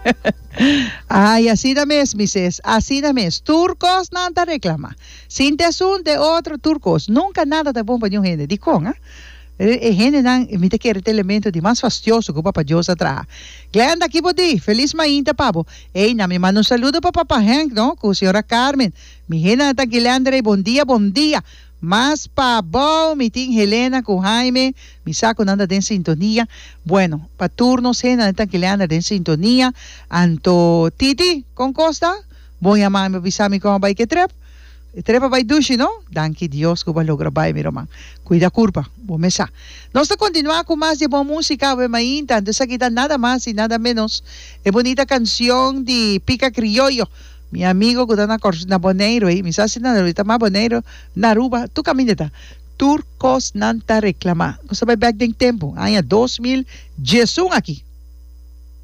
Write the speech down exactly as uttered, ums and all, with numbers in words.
Ay, así da mes, mises, así da mes. Turcos nada reclama. Sin te asun de otro turcos. Nunca nada te pompa de un gente. Dicon, ¿ah? E gente dan, mite que este elemento de más fastidioso que o papá Dios atrás. Glenda aqui por ti, feliz mainta, papo. Ei, na me manda um saludo para papá Hank, não? Com a senhora Carmen. Mi gente tá Glenda, bom dia, bom dia. Mas pa bom, mi tin Helena com Jaime, mi saco nanda de sintonia. Bueno, pa turnos, gente tá Glenda de sintonia. Anto Titi, com Costa, bom amar me avisar me como vai que trep. Trepa vai dushi, no? Danke Dios que vai lograr vai, meu irmão. Cuida curva, vou começar. Nós vamos continuar com mais de boa música, vai mainta. Então, aqui dá nada mais e nada menos. É bonita canção de Pica Criollo. Mi amigo que está na, na Boneiro, aí, me sabe na ahorita mais Boneiro, na Aruba, tu caminheta. Turcos nanta reclamar. Nós vai back em tempo, ano dois mil e um aqui.